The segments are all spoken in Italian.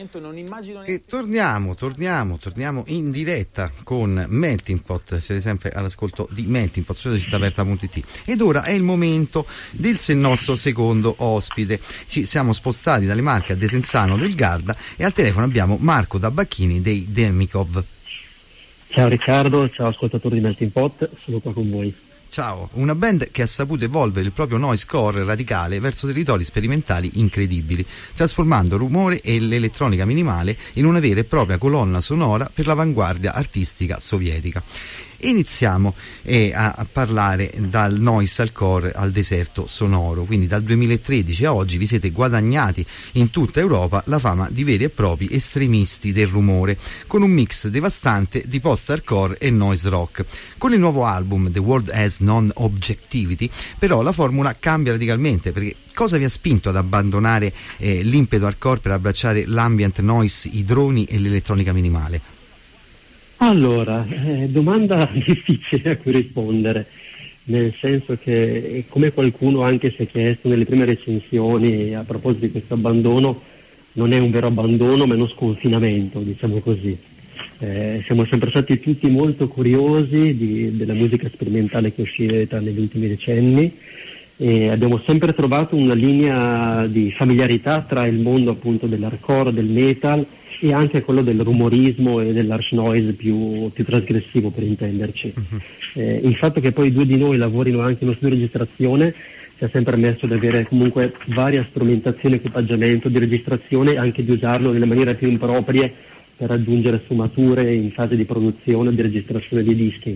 momento non immagino E torniamo in diretta con Melting Pot. Siete sempre all'ascolto di Melting Pot su cittaaperta.it, ed ora è il momento del nostro secondo ospite. Ci siamo spostati dalle Marche a Desenzano del Garda e al telefono abbiamo Marco Dabacchini dei Demikov. Ciao Riccardo, ciao ascoltatori di Melting Pot, sono qua con voi. Ciao, una band che ha saputo evolvere il proprio noisecore radicale verso territori sperimentali incredibili, trasformando il rumore e l'elettronica minimale in una vera e propria colonna sonora per l'avanguardia artistica sovietica. Iniziamo a parlare dal noise al core al deserto sonoro, quindi dal 2013 a oggi vi siete guadagnati in tutta Europa la fama di veri e propri estremisti del rumore, con un mix devastante di post-hardcore e noise rock. Con il nuovo album The World Has Non-Objectivity però la formula cambia radicalmente, perché cosa vi ha spinto ad abbandonare l'impeto hardcore per abbracciare l'ambient noise, i droni e l'elettronica minimale? Allora, domanda difficile a cui rispondere, nel senso che, come qualcuno anche si è chiesto nelle prime recensioni a proposito di questo abbandono, non è un vero abbandono ma è uno sconfinamento, diciamo così. Siamo sempre stati tutti molto curiosi della musica sperimentale che è uscita negli ultimi decenni e abbiamo sempre trovato una linea di familiarità tra il mondo appunto dell'hardcore, del metal e anche quello del rumorismo e dell'harsh noise più trasgressivo, per intenderci. Il fatto che poi due di noi lavorino anche in uno studio di registrazione ci ha sempre permesso di avere comunque varia strumentazione, equipaggiamento di registrazione e anche di usarlo nelle maniere più improprie per raggiungere sfumature in fase di produzione o di registrazione di dischi.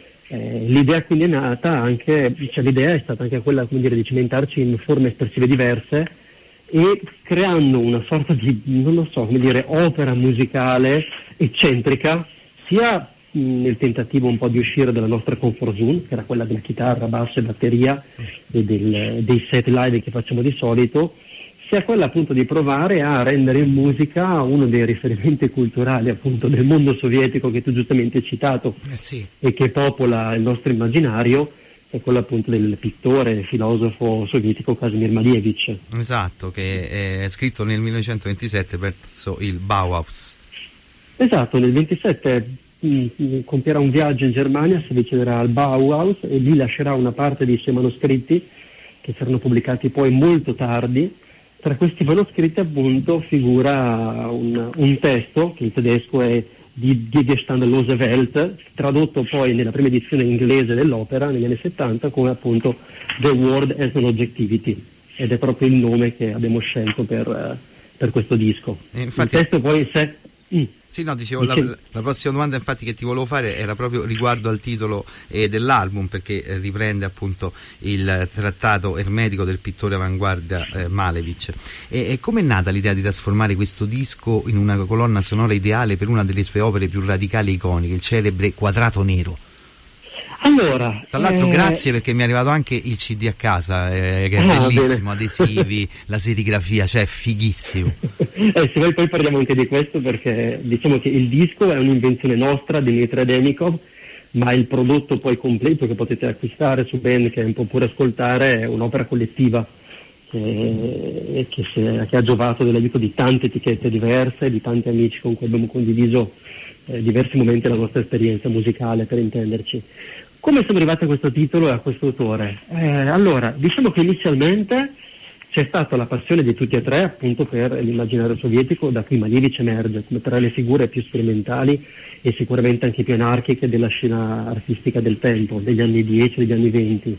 L'idea quindi è nata anche, l'idea è stata anche quella, come dire, di cimentarci in forme espressive diverse e creando una sorta di, non lo so, come dire, opera musicale eccentrica, sia nel tentativo un po' di uscire dalla nostra comfort zone, che era quella della chitarra, basso e batteria e dei set live che facciamo di solito, sia quella appunto di provare a rendere in musica uno dei riferimenti culturali appunto del mondo sovietico che tu giustamente hai citato, sì, e che popola il nostro immaginario, è quello appunto del pittore e filosofo sovietico Kazimir Malevich. Esatto, che è scritto nel 1927 verso il Bauhaus. Esatto, nel 27 compierà un viaggio in Germania, si avvicinerà al Bauhaus e lì lascerà una parte dei suoi manoscritti che saranno pubblicati poi molto tardi. Tra questi manoscritti appunto figura un testo che in tedesco è Die Gestandlose Welt, tradotto poi nella prima edizione inglese dell'opera negli anni 70 come appunto The World Has Non-Objectivity, ed è proprio il nome che abbiamo scelto per questo disco. Infatti, il testo poi in sé... Sì, no, dicevo, la prossima domanda infatti che ti volevo fare era proprio riguardo al titolo dell'album, perché riprende appunto il trattato ermetico del pittore avanguardia Malevich. E com'è nata l'idea di trasformare questo disco in una colonna sonora ideale per una delle sue opere più radicali e iconiche, il celebre Quadrato Nero? Allora, tra l'altro grazie, perché mi è arrivato anche il CD a casa, che è bellissimo, bene. Adesivi, la serigrafia, cioè è fighissimo. Se voi poi parliamo anche di questo, perché diciamo che il disco è un'invenzione nostra di Dmitry Demikov, ma il prodotto poi completo che potete acquistare su Bandcamp oppure ascoltare è un'opera collettiva che ha giovato dell'aiuto di tante etichette diverse, di tanti amici con cui abbiamo condiviso diversi momenti della nostra esperienza musicale, per intenderci. Come siamo arrivati a questo titolo e a questo autore? Allora, diciamo che inizialmente c'è stata la passione di tutti e tre appunto per l'immaginario sovietico, da cui Malevich emerge come tra le figure più sperimentali e sicuramente anche più anarchiche della scena artistica del tempo, degli anni 10 e degli anni 20.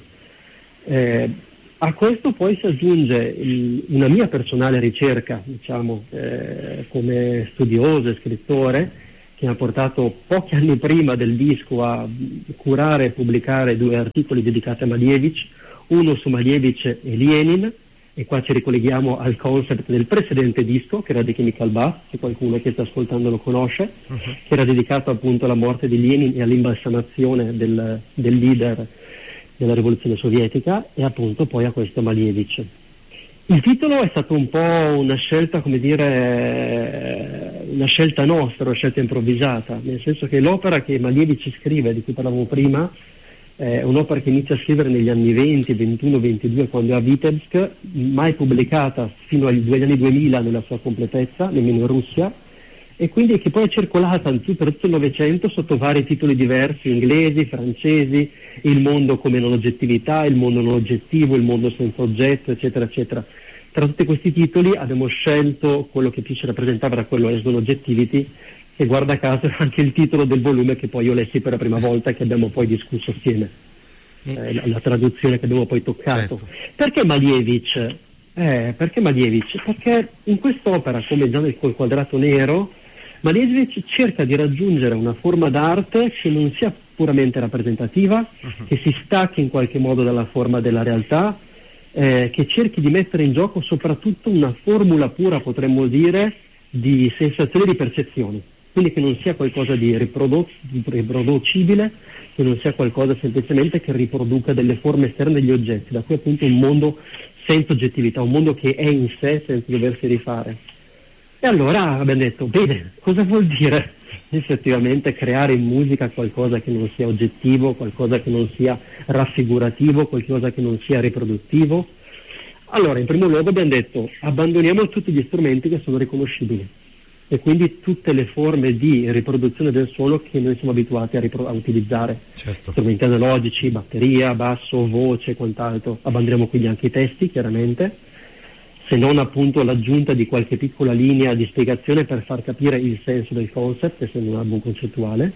A questo poi si aggiunge una mia personale ricerca, diciamo, come studioso e scrittore, che mi ha portato pochi anni prima del disco a curare e pubblicare 2 articoli dedicati a Malevich, uno su Malevich e Lenin, e qua ci ricolleghiamo al concept del precedente disco, che era The Chemical Bath, se qualcuno che sta ascoltando lo conosce, che era dedicato appunto alla morte di Lenin e all'imbalsamazione del leader della rivoluzione sovietica, e appunto poi a questo Malevich. Il titolo è stato un po' una scelta, come dire, una scelta nostra, una scelta improvvisata, nel senso che l'opera che Malevich scrive, di cui parlavamo prima, è un'opera che inizia a scrivere negli anni 20, 21, 22, quando è a Vitebsk, mai pubblicata fino agli anni 2000 nella sua completezza, nemmeno in Russia, e quindi che poi è circolata per tutto il Novecento sotto vari titoli diversi, inglesi, francesi, il mondo come non oggettività, il mondo non oggettivo, il mondo senza oggetto, eccetera, eccetera. Tra tutti questi titoli abbiamo scelto quello che più ci rappresentava, era quello As Non-Objectivity, che guarda caso è anche il titolo del volume che poi io lessi per la prima volta e che abbiamo poi discusso assieme, la traduzione che abbiamo poi toccato. Certo. Perché Malevich? Perché Malevich? Perché in quest'opera, come già nel Col Quadrato Nero, Malevich cerca di raggiungere una forma d'arte che non sia puramente rappresentativa, che si stacchi in qualche modo dalla forma della realtà, che cerchi di mettere in gioco soprattutto una formula pura, potremmo dire, di sensazioni e di percezioni, quindi che non sia qualcosa di riproducibile, che non sia qualcosa semplicemente che riproduca delle forme esterne degli oggetti, da cui appunto un mondo senza oggettività, un mondo che è in sé senza doversi rifare. E allora abbiamo detto, bene, cosa vuol dire effettivamente creare in musica qualcosa che non sia oggettivo, qualcosa che non sia raffigurativo, qualcosa che non sia riproduttivo? Allora, in primo luogo abbiamo detto, abbandoniamo tutti gli strumenti che sono riconoscibili e quindi tutte le forme di riproduzione del suono che noi siamo abituati a utilizzare. Certo. Strumenti analogici, batteria, basso, voce e quant'altro. Abbandoniamo quindi anche i testi, chiaramente, se non appunto l'aggiunta di qualche piccola linea di spiegazione per far capire il senso del concept, essendo un album concettuale,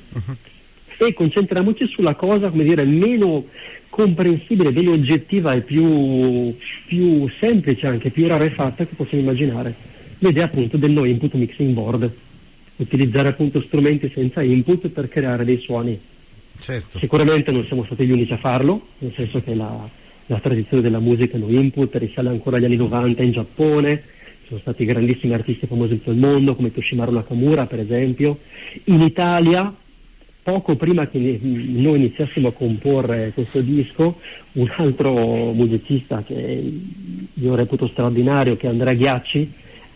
e concentriamoci sulla cosa, come dire, meno comprensibile, meno oggettiva e più semplice, anche più rarefatta che possiamo immaginare. L'idea appunto del no input mixing board, utilizzare appunto strumenti senza input per creare dei suoni. Certo. Sicuramente non siamo stati gli unici a farlo, nel senso che la tradizione della musica no input risale ancora agli anni 90 in Giappone, ci sono stati grandissimi artisti famosi in tutto il mondo come Toshimaru Nakamura per esempio. In Italia, poco prima che noi iniziassimo a comporre questo disco, un altro musicista che io reputo straordinario, che è Andrea Ghiacci,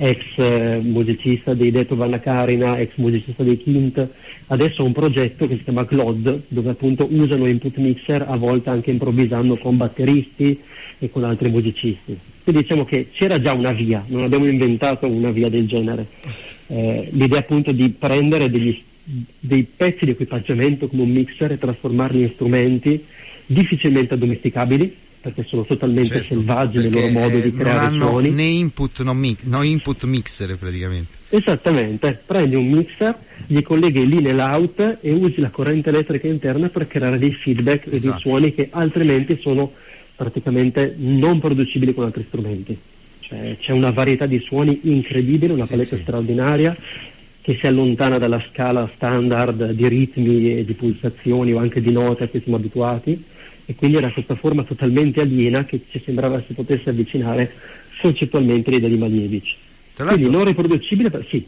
ex musicista dei Detto Vanna Carina, ex musicista dei Kint, adesso ha un progetto che si chiama Clod, dove appunto usano input mixer, a volte anche improvvisando con batteristi e con altri musicisti. Quindi diciamo che c'era già una via, non abbiamo inventato una via del genere. L'idea appunto di prendere dei pezzi di equipaggiamento come un mixer e trasformarli in strumenti difficilmente addomesticabili, perché sono totalmente selvaggi nel loro modo di creare suoni. Né input, no input mixer praticamente. Esattamente, prendi un mixer, gli colleghi l'in e l'out e usi la corrente elettrica interna per creare dei feedback e dei suoni che altrimenti sono praticamente non producibili con altri strumenti. Cioè, c'è una varietà di suoni incredibile, una palette straordinaria che si allontana dalla scala standard di ritmi e di pulsazioni o anche di note a cui siamo abituati, e quindi era questa forma totalmente aliena che ci sembrava si potesse avvicinare concettualmente all'idea di Malevich. Quindi non riproducibile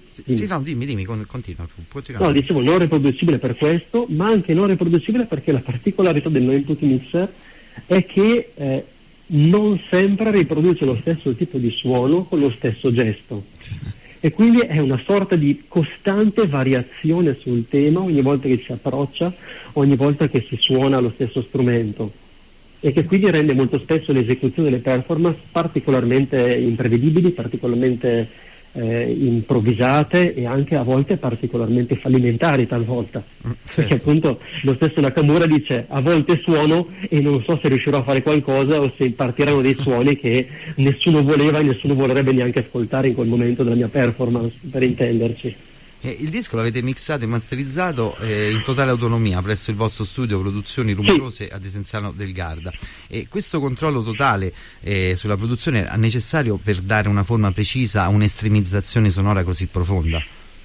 dimmi, continua. No, dicevo non riproducibile per questo, ma anche non riproducibile perché la particolarità del no input mixer è che non sempre riproduce lo stesso tipo di suono con lo stesso gesto. E quindi è una sorta di costante variazione sul tema ogni volta che si approccia, ogni volta che si suona lo stesso strumento, e che quindi rende molto spesso l'esecuzione delle performance particolarmente imprevedibili, particolarmente improvvisate e anche a volte particolarmente fallimentari talvolta. Perché appunto lo stesso Nakamura dice: a volte suono e non so se riuscirò a fare qualcosa o se partiranno dei suoni che nessuno voleva e nessuno vorrebbe neanche ascoltare in quel momento della mia performance, per intenderci. Il disco l'avete mixato e masterizzato in totale autonomia presso il vostro studio Produzioni Rumorose ad Desenzano del Garda. Questo controllo totale sulla produzione è necessario per dare una forma precisa a un'estremizzazione sonora così profonda?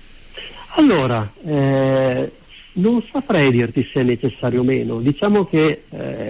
Allora, non saprei dirti se è necessario o meno. Diciamo che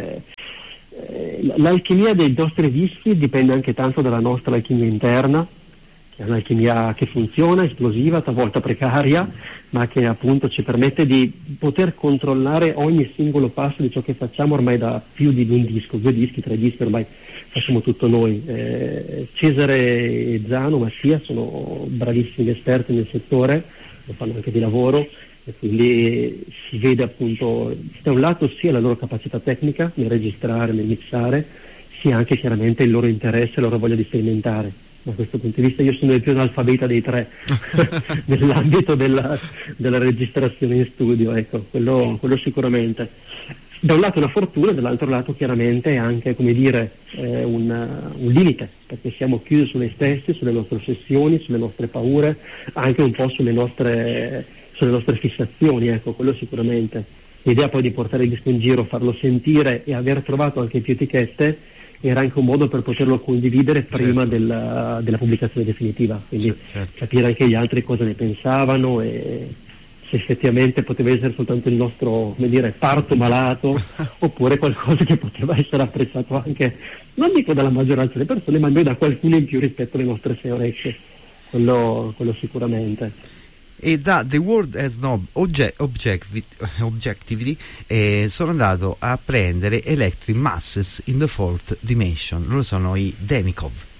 l'alchimia dei nostri dischi dipende anche tanto dalla nostra alchimia interna, è un'alchimia che funziona, esplosiva, talvolta precaria, ma che appunto ci permette di poter controllare ogni singolo passo di ciò che facciamo ormai da più di un disco, 2 dischi, 3 dischi, ormai facciamo tutto noi. Cesare e Zano, Mattia sono bravissimi esperti nel settore, lo fanno anche di lavoro, e quindi si vede appunto da un lato sia la loro capacità tecnica nel registrare, nel mixare, sia anche chiaramente il loro interesse, la loro voglia di sperimentare. Da questo punto di vista io sono il più analfabeta dei tre nell'ambito della registrazione in studio, ecco, quello sicuramente. Da un lato una fortuna, dall'altro lato chiaramente è anche, come dire, un limite, perché siamo chiusi su noi stessi, sulle nostre ossessioni, sulle nostre paure, anche un po' sulle nostre fissazioni, ecco, quello sicuramente. L'idea poi di portare il disco in giro, farlo sentire e aver trovato anche più etichette era anche un modo per poterlo condividere prima della pubblicazione definitiva, quindi capire anche gli altri cosa ne pensavano e se effettivamente poteva essere soltanto il nostro, come dire, parto malato oppure qualcosa che poteva essere apprezzato anche, non dico dalla maggioranza delle persone, ma almeno da qualcuno in più rispetto alle nostre 6 orecchie, quello sicuramente. E da The World Has No Objectivity sono andato a prendere Electric Masses in the Fourth Dimension. Loro sono i Demikov.